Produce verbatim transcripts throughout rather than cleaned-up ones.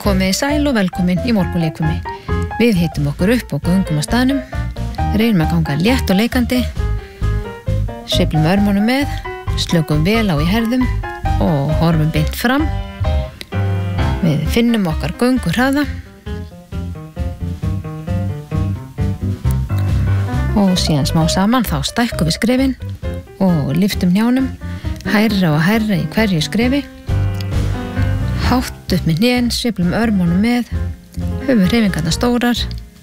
Komið sæl og velkomin í morgunleikfimi. Við hitum okkur upp og göngum á staðnum, reynum að ganga létt og leikandi, sveiflum örmunum með, slökum vel á í herðum og horfum beint fram. Við finnum okkar göngu hraða og síðan smá saman þá stækkum við skrefin og lyftum hnjánum, hærra og hærra í hverju skrefi. Hátt upp með hnén, sveiflum örmunum með, höfum hreyfingarnar stórar.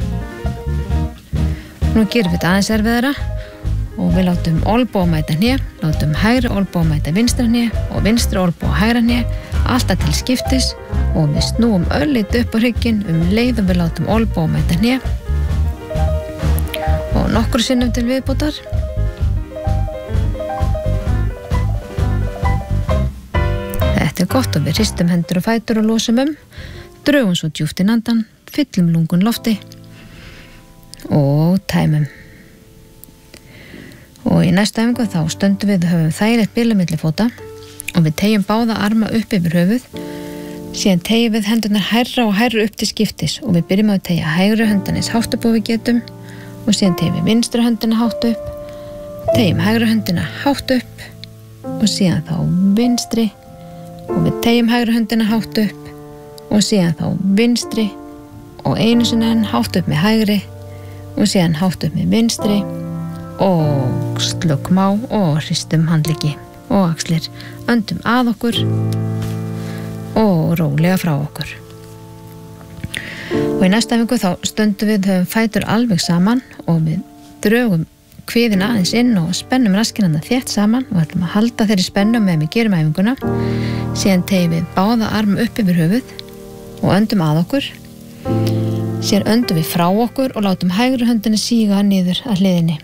Nú gerum við þetta aðeins erfiðara og við látum olnbogana mæta hné, látum hægri olnbogana mæta vinstra hné og vinstri olnboga hægra hné, alltaf til skiptis og við snúum örlítið upp á hrygginn um leið og við látum olnbogana mæta hné og nokkru sinnum til viðbótar. Þetta er gott og við hristum hendur og fætur og losum um, drögum svo djúpt inn andan, fyllum lungun lofti og tæmum. Og í næstu æfingu þá stöndum við og höfum þægilegt bil á milli fóta og við teygjum báða arma upp yfir höfuð, síðan teygjum við hendurnar hærra og hærra upp til skiptis og við byrjum að teygja hægri höndina eins hátt upp og við getum og síðan teygjum við vinstri höndina hátt upp, teygjum hægri höndina hátt upp og síðan þá vinstri og við teygjum hægri höndina hátt upp og síðan þá vinstri og einu sinni enn hátt upp með hægri og síðan hátt upp með vinstri og slökum á og hristum handleggi og axlir, öndum að okkur og rólega frá okkur. Og í næsta æfingu þá stöndum við höfum fætur alveg saman og við drögum kviðin aðeins inn og spennum raskinnana þétt saman og ætlum að halda þeirri spennu meðan við gerum æfinguna. Síðan teygjum við báða arma upp yfir höfuð og öndum að okkur. Síðan öndum við frá okkur og látum hægri höndina síga niður að hliðinni.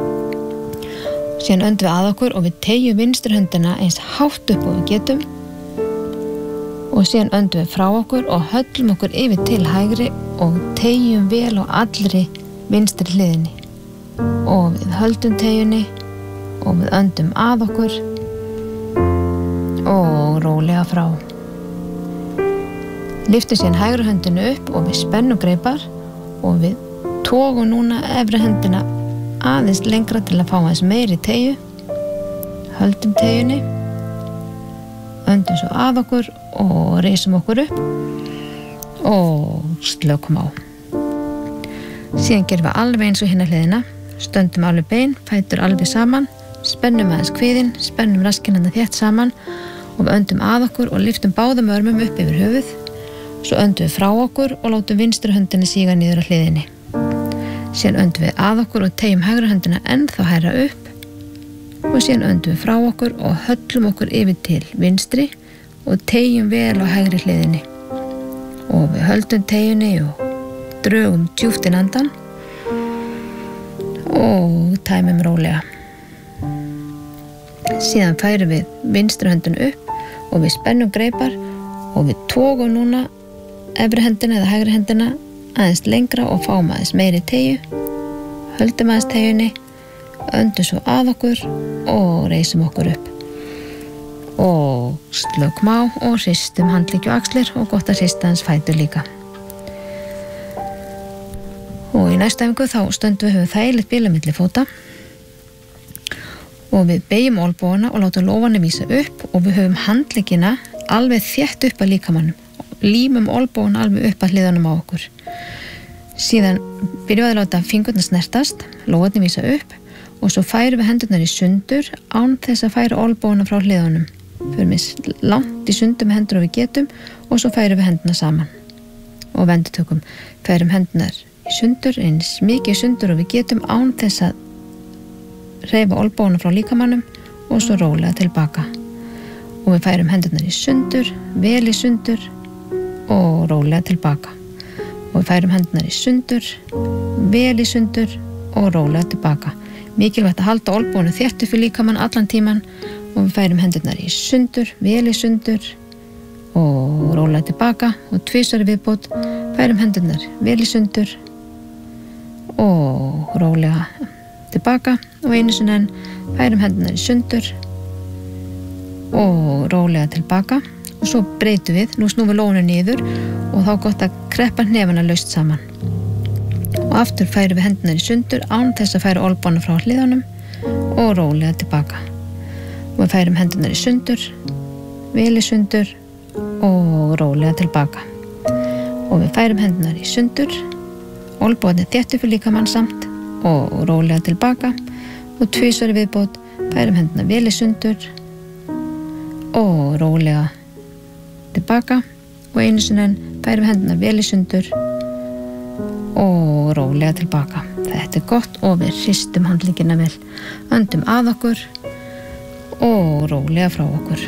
Síðan öndum við að okkur og við teygjum vinstri höndina eins hátt upp og við getum. Og síðan öndum við frá okkur og höllum okkur yfir til hægri og teygjum vel á allri vinstri hliðinni. Og við höldum teygjunni og við öndum að okkur og rólega frá. Lyftum síðan hægri höndinu upp og við spennum greipar og við togum núna efri höndina aðeins lengra til að fá aðeins meiri teygju. Höldum teygjunni, öndum svo að okkur og reisum okkur upp og slökum á. Síðan gerum við alveg eins og hinna hliðina, stöndum alveg bein, fætur alveg saman, spennum aðeins kviðinn, spennum raskinnana þétt saman og við öndum að okkur og lyftum báðum örmum upp yfir höfuð. Svo öndum við frá okkur og látum vinstri höndina síga niður á hliðinni. Síðan öndum við að okkur og teygjum hægri höndina ennþá hærra upp og síðan öndum við frá okkur og höllum okkur yfir til vinstri og teygjum vel á hægri hliðinni. Og við höldum teygjunni og drögum djúpt inn andan og tæmum rólega. Síðan færum við vinstri höndina upp og við spennum greipar og við togum núna efri hendina eða hægri hendina aðeins lengra og fáum aðeins meiri teygju, höldum aðeins teygjunni, öndum svo að okkur og reisum okkur upp og slökum á og hristum handleggi og axlir og gott að hrista aðeins fætur líka. Og í næstu æfingu þá stöndum við höfum þægilegt bil á milli fóta og við beygjum olnbogana og látum lófanum vísa upp og við höfum handleggina alveg þétt upp að líkamannum, límum olnbogana alveg upp að hliðunum á okkur. Síðan byrjum við að láta fingurna snertast, lófarnir vísa upp og svo færum við hendurnar í sundur án þess að færa olnbogana frá hliðunum. Förum við langt í sundur með hendur og við getum og svo færum við hendurna saman og vendutökum, færum hendurnar í sundur, eins mikið í sundur og við getum án þess að hreyfa olnbogana frá líkamannum og svo rólega tilbaka. Og við færum hendurnar í sundur, vel í sundur og rólega tilbaka. Og við færum hendurnar í sundur, vel í sundur og rólega tilbaka. Mikilvægt að halda olnbogana þétt upp fyrir líkamann allan tíman og við færum hendurnar í sundur, vel í sundur og rólega tilbaka og tvisvar í viðbót færum hendurnar vel í sundur og rólega tilbaka og einu sinni enn færum hendurnar í sundur og rólega tilbaka og svo breytum við, nú snúum við lófinu niður og þá gott að kreppa hnefana laust saman og aftur færum við hendurnar í sundur án þess að færa olnbogana frá hliðunum og rólega tilbaka og við færum hendurnar í sundur, vel í sundur og rólega tilbaka og við færum hendurnar í sundur, olnbogarnir þétt upp við líkamann samt og rólega tilbaka og tvisvar í viðbót færum hendurnar vel í sundur og rólega tilbaka og einu sinni enn færum hendurnar vel í sundur og rólega tilbaka. Þetta er gott og við hristum handleggina vel, öndum að okkur og rólega frá okkur.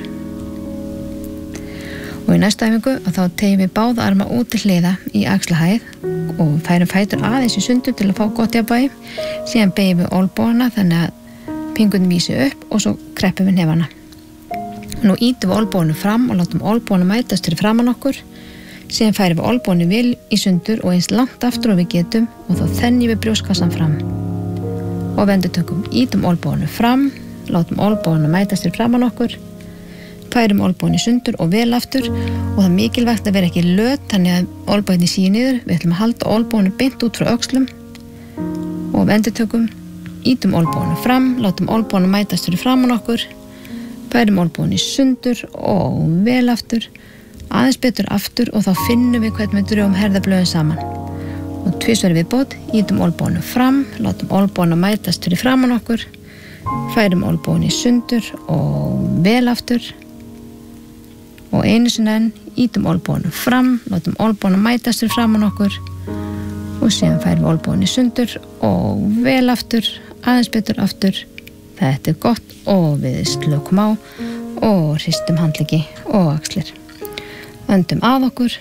Og í næstu æfingu að þá tegjum við báða arma út til hliða í axlahæð og við færum fætur aðeins í sundur til að fá gott jafnvægi, síðan beygjum við olnbogana þannig að pingurinn vísi upp og svo kreppum við hnefana. Nú ítum við olnboganum fram og látum olnbogana mætast fyrir framan okkur, síðan færum við olnboganum vel í sundur og eins langt aftur og við getum og þá þenjum við brjóstkassan fram. Og vendurtökum, ítum olnboganum fram, látum olnbogana mætast fyrir framan okkur, færum olnboganum í sundur og vel aftur og það er mikilvægt að vera ekki löt þannig að olnbogarnir síu niður, við ætlum að halda olnboganum beint út frá öxlum og vendurtökum, ítum olnboganum fram, látum olnboganum mætast fyrir framan okkur, færum olnboganum í sundur og vel aftur, aðeins betur aftur og þá finnum við hvernig við drögum herðablöðin saman. Og tvisvar í viðbót, ítum olnboganum fram, látum olnboganum mætast fyrir framan okkur, færum olnboganum í sundur og vel aftur og einu sinni enn ítum olnboganum fram, látum olnboganum mætast fyrir framan okkur og síðan færum olnboganum í sundur og vel aftur, aðeins betur aftur. Þetta er gott og við slökum á og hristum handleggi og axlir. Öndum að okkur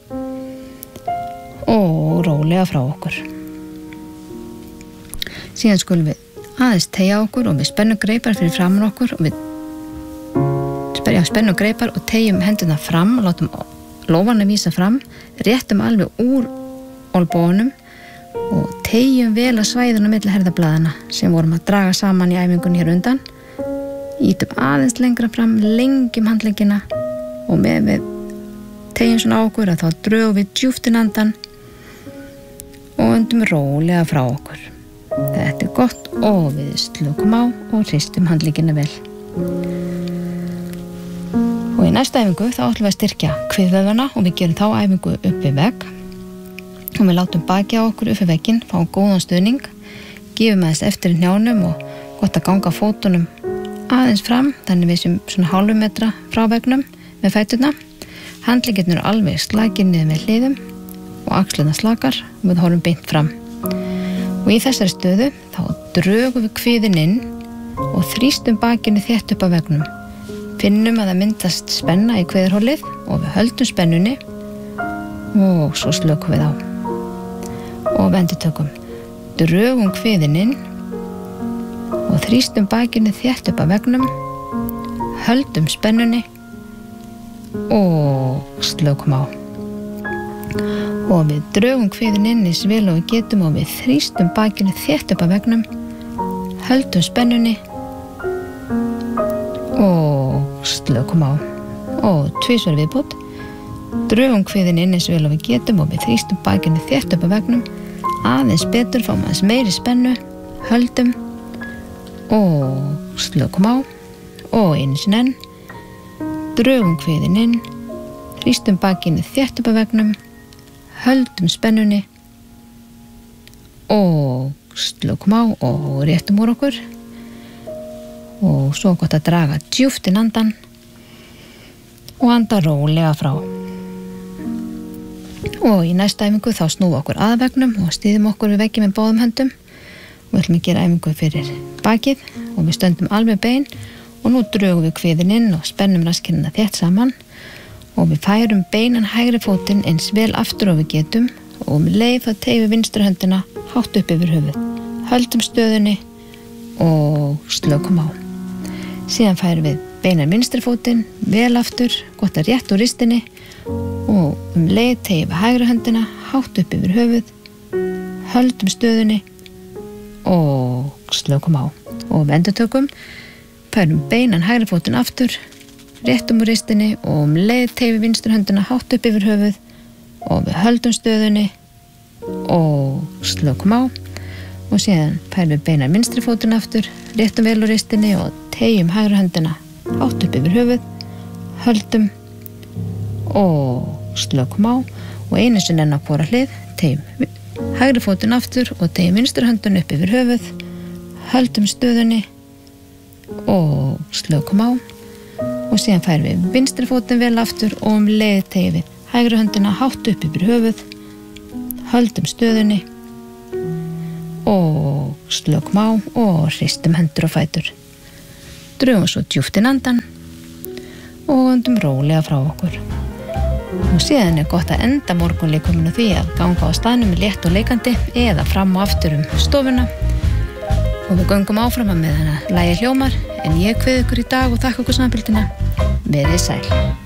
og rólega frá okkur. Síðan skulum við aðeins teygja okkur og við spennum greipar fyrir framan okkur og við já, spennum greipar og teygjum hendurna fram og látum lófana vísa fram, réttum alveg úr olnbogunum og teygjum vel að svæðinu milli herðablaðana sem vorum að draga saman í æfingunni hér undan. Ítum aðeins lengra fram, lengjum handleggina og með við teygjum svona á okkur að þá drögum við djúpt inn andan og öndum rólega frá okkur. Þetta er gott og við slökum á og hristum handleggina vel. Og í næstu æfingu þá ætlum við að styrkja kviðvöðvana og við gerum þá æfingu upp við vegg og við látum baki á okkur upp við vegginn, fáum góðan stuðning, gefum aðeins eftir í hnjánum og gott að ganga fótunum aðeins fram, þannig við sem svona hálfu metra frá veggnum með fæturna. Handleggirnir eru alveg slakir niður með hliðum og axlirnar slakar og við horfum beint fram. Og í þessari stöðu þá drögum við kviðinn inn og þrýstum bakinu þétt upp á veggnum. Finnum að það myndast spenna í kviðarholið og við höldum spennunni og svo slökum við á. Og vendurtökum, drögum kviðinn inn og þrýstum bakinu þétt upp á veggnum, höldum spennunni og slökum á. Og við drögum kviðinn inn eins vel og við getum og við þrýstum bakinu þétt upp á veggnum, höldum spennunni og slökum á. Og tvisvar viðbót, drögum kviðinn inn eins vel og við getum og við þrýstum bakinu þétt upp á veggnum, aðeins betur, fáum aðeins meiri spennu, höldum og slökum á og einu sinni enn, drögum kviðinn inn, þrýstum bakinu þétt upp á veggnum, höldum spennunni og slökum á og réttum úr okkur og svo gott að draga djúpt inn andan og anda rólega frá. Og í næstu æfingu þá snúum okkur að veggnum og styðjum okkur við vegginn með báðum höndum og við ætlum að gera æfingu fyrir bakið og við stöndum alveg bein og nú drögum við kviðinn inn og spennum raskinnina þétt saman og við færum beinan hægri fótinn eins vel aftur og við getum og um leið þá teygjum við vinstri höndina hátt upp yfir höfuð, höldum stöðunni og slökum á. Síðan færum við beinan vinstri fótinn vel aftur, gott að rétt úr ristinni og um leið teygjum við hægri höndina hátt upp yfir höfuð, höldum stöðunni og slökum á. Og við endurtökum, færum beinan hægri fótinn aftur, réttum úr ristinni og um leið teygjum við vinstri höndina hátt upp yfir höfuð og við höldum stöðunni og slökum á og síðan færum við beinar vinstri fótinn aftur, réttum vel úr ristinni og teygjum hægri höndina hátt upp yfir höfuð, höldum og slökum á og einu sinni enn á hvora hlið, teygjum hægri fótinn aftur og teygjum vinstri höndin upp yfir höfuð, höldum stöðunni og slökum á og síðan færum við vinstri fótinn vel aftur og um leið teygjum við hægri höndina hátt upp yfir höfuð, höldum stöðunni og slökum á og hristum hendur og fætur. Drögum svo djúpt inn andann og öndum rólega frá okkur. Og síðan er gott að enda morgunleikuminn á því að ganga á staðnum með létt og leikandi eða fram og aftur um stofuna og við göngum áfram að með hana lagið hljómar en ég kveð ykkur í dag og þakka ykkur samfylgdina. Verið sæl.